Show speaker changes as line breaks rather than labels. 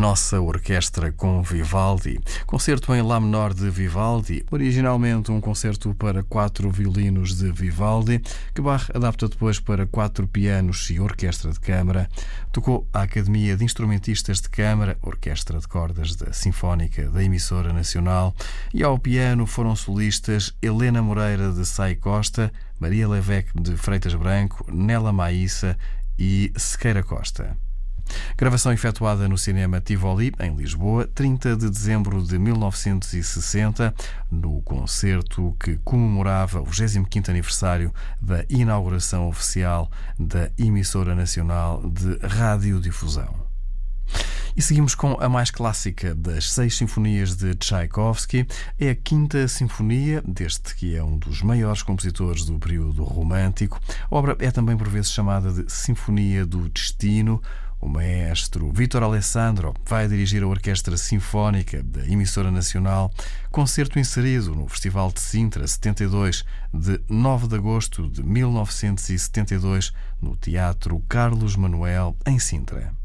Nossa Orquestra com Vivaldi. Concerto em Lá menor de Vivaldi, originalmente um concerto para 4 violinos de Vivaldi, que Bach adapta depois para 4 pianos e orquestra de câmara. Tocou à Academia de Instrumentistas de Câmara, orquestra de cordas da Sinfónica da Emissora Nacional, e ao piano foram solistas Helena Moreira de Sá e Costa, Maria Levesque de Freitas Branco, Nela Maíssa e Sequeira Costa. Gravação efetuada no Cinema Tivoli, em Lisboa, 30 de dezembro de 1960, no concerto que comemorava o 25º aniversário da inauguração oficial da Emissora Nacional de Radiodifusão. E seguimos com a mais clássica das 6 sinfonias de Tchaikovsky. É a 5ª sinfonia, deste que é um dos maiores compositores do período romântico. A obra é também por vezes chamada de Sinfonia do Destino. O maestro Vítor Alessandro vai dirigir a Orquestra Sinfónica da Emissora Nacional, concerto inserido no Festival de Sintra 72, de 9 de agosto de 1972, no Teatro Carlos Manuel, em Sintra.